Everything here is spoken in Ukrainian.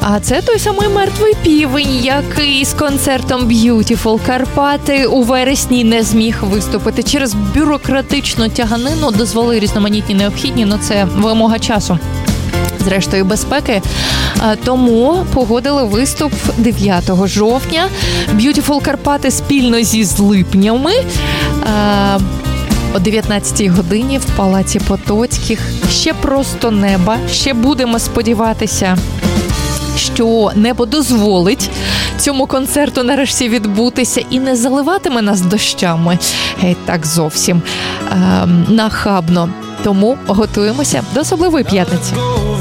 А це той самий «Мертвий півень», який з концертом Beautiful Карпати у вересні не зміг виступити. Через бюрократичну тяганину дозволи різноманітні необхідні, це вимога часу. Зрештою, безпеки. Тому погодили виступ 9 жовтня. Beautiful Карпати спільно зі Злипнями о 19-й годині в Палаці Потоцьких. Ще просто неба. Ще будемо сподіватися, що небо дозволить цьому концерту нарешті відбутися і не заливатиме нас дощами. Так зовсім нахабно. Тому готуємося до особливої п'ятниці.